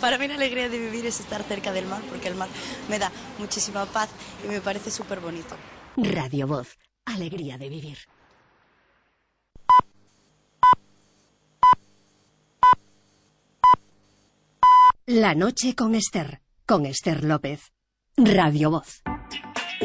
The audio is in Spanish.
Para mí la alegría de vivir es estar cerca del mar, porque el mar me da muchísima paz y me parece súper bonito. Radio Voz, alegría de vivir. La noche con Esther López. Radio Voz.